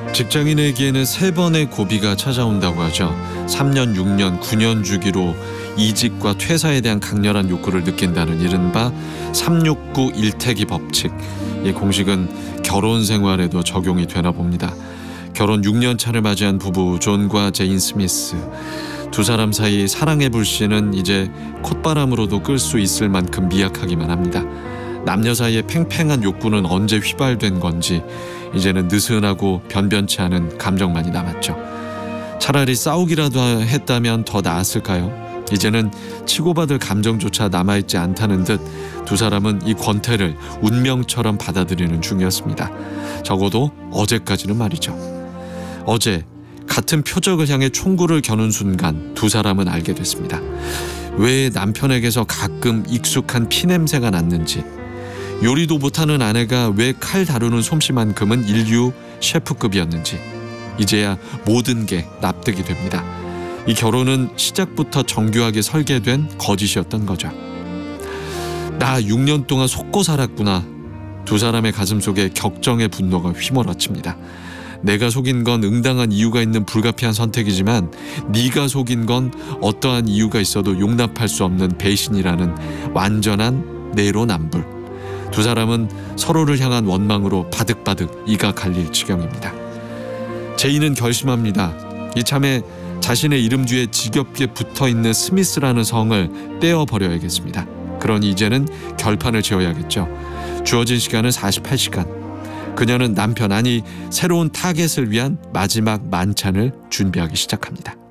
직장인에게는 3번의 고비가 찾아온다고 하죠. 3년, 6년, 9년 주기로 이직과 퇴사에 대한 강렬한 욕구를 느낀다는 이른바 369 일택이 법칙. 이 공식은 결혼 생활에도 적용이 되나 봅니다. 결혼 6년 차를 맞이한 부부 존과 제인 스미스. 두 사람 사이 사랑의 불씨는 이제 콧바람으로도 끌 수 있을 만큼 미약하기만 합니다. 남녀 사이의 팽팽한 욕구는 언제 휘발된 건지 이제는 느슨하고 변변치 않은 감정만이 남았죠. 차라리 싸우기라도 했다면 더 나았을까요? 이제는 치고받을 감정조차 남아있지 않다는 듯 두 사람은 이 권태를 운명처럼 받아들이는 중이었습니다. 적어도 어제까지는 말이죠. 어제 같은 표적을 향해 총구를 겨눈 순간 두 사람은 알게 됐습니다. 왜 남편에게서 가끔 익숙한 피냄새가 났는지, 요리도 못하는 아내가 왜 칼 다루는 솜씨만큼은 인류 셰프급이었는지 이제야 모든 게 납득이 됩니다. 이 결혼은 시작부터 정교하게 설계된 거짓이었던 거죠. 나 6년 동안 속고 살았구나. 두 사람의 가슴 속에 격정의 분노가 휘몰아칩니다. 내가 속인 건 응당한 이유가 있는 불가피한 선택이지만 네가 속인 건 어떠한 이유가 있어도 용납할 수 없는 배신이라는 완전한 내로남불. 두 사람은 서로를 향한 원망으로 바득바득 이가 갈릴 지경입니다. 제인은 결심합니다. 이참에 자신의 이름 뒤에 지겹게 붙어있는 스미스라는 성을 떼어버려야겠습니다. 그러니 이제는 결판을 지어야겠죠. 주어진 시간은 48시간. 그녀는 남편, 아니 새로운 타겟을 위한 마지막 만찬을 준비하기 시작합니다.